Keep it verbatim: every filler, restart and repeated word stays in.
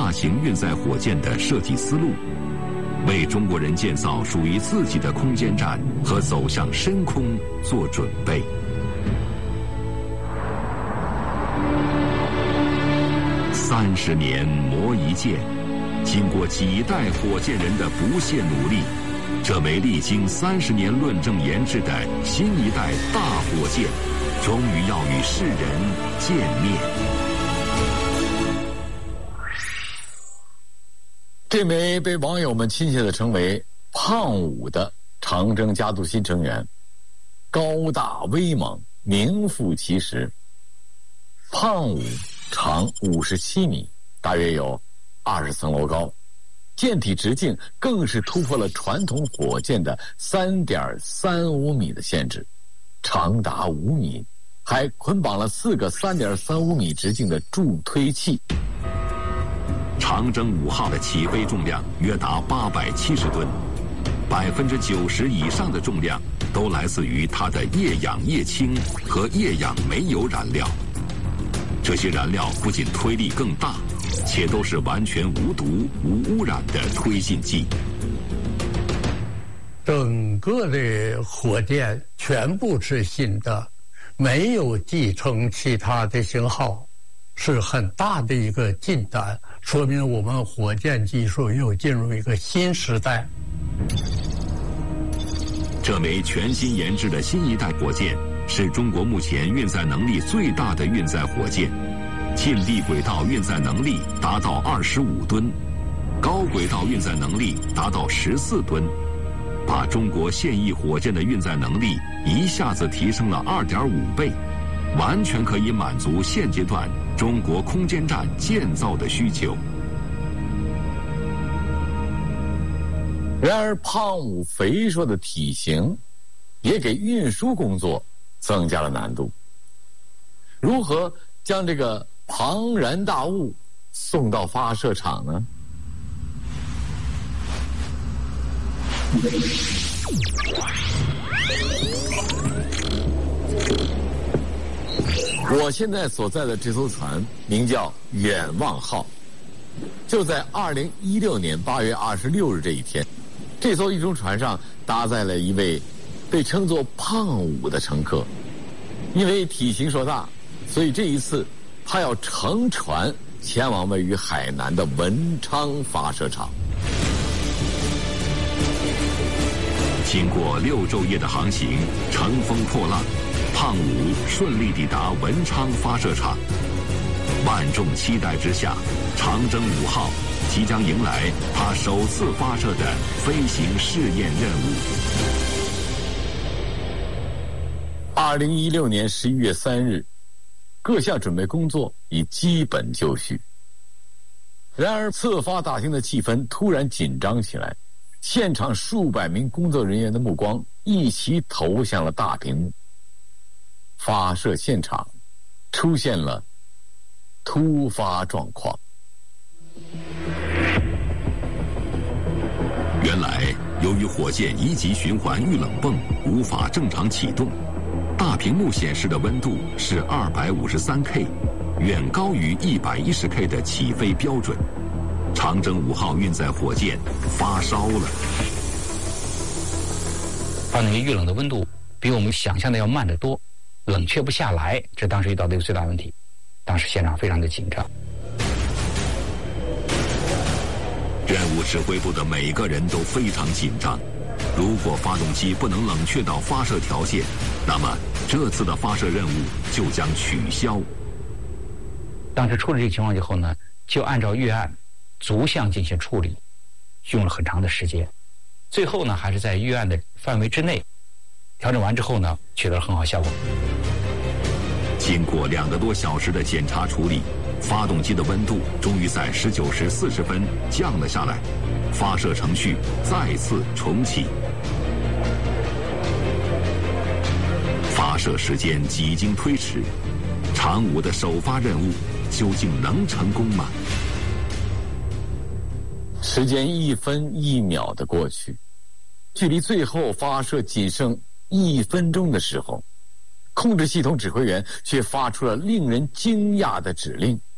大型运载火箭的设计思路，为中国人建造属于自己的空间站和走向深空做准备。三十年磨一剑，经过几代火箭人的不懈努力，这枚历经三十年论证研制的新一代大火箭，终于要与世人见面。 这枚被网友们亲切地称为“胖五”的长征家族新成员，高大威猛，名副其实。胖五长五十七米，大约有二十层楼高，舰体直径更是突破了传统火箭的 三点三五米的限制，长达五米，还捆绑了四个 三点三五米直径的助推器。 长征五号的起飞重量约达八百七十吨，百分之九十以上的重量都来自于它的液氧液氢和液氧煤油燃料。这些燃料不仅推力更大，且都是完全无毒、无污染的推进剂。 整个的火箭全部是新的，没有继承其他的型号，是很大的一个进展，说明我们火箭技术又进入一个新时代。 这枚全新研制的新一代火箭是中国目前运载能力最大的运载火箭，近地轨道运载能力达到二十五吨，高轨道运载能力达到十四吨，把中国现役火箭的运载能力一下子提升了二点五倍，完全可以满足现阶段中国空间站建造的需求。 然而胖五肥硕的体型也给运输工作增加了难度。如何将这个庞然大物送到发射场呢？我现在所在的这艘船名叫远望号，就在二零一六年八月二十六日这一天，这艘运输船上搭载了一位被称作胖五的乘客。因为体型硕大，所以这一次他要乘船前往位于海南的文昌发射场。 经过六昼夜的航行，乘风破浪，胖五顺利抵达文昌发射场。万众期待之下，长征五号即将迎来他首次发射的飞行试验任务。 二零一六年十一月三日，各项准备工作已基本就绪。然而，测发大厅的气氛突然紧张起来，现场数百名工作人员的目光一齐投向了大屏幕。发射现场出现了突发状况。 原来，由于火箭一级循环遇冷泵无法正常启动，大屏幕显示的温度是 二百五十三K， 远高于 一百一十K 的起飞标准。长征五号运载火箭发烧了。 它那个遇冷的温度比我们想象的要慢得多，冷却不下来，这当时遇到的一个最大问题。当时现场非常的紧张。 任务指挥部的每个人都非常紧张。如果发动机不能冷却到发射条件，那么这次的发射任务就将取消。 当时出了这个情况以后呢，就按照预案逐项进行处理，用了很长的时间。最后呢，还是在预案的范围之内调整完之后呢，取得了很好效果。 经过两个多小时的检查处理，发动机的温度终于在十九时四十分降了下来，发射程序再次重启。发射时间几经推迟，长五的首发任务究竟能成功吗？ 时间一分一秒的过去，距离最后发射仅剩一分钟的时候，控制系统指挥员却发出了令人惊讶的指令：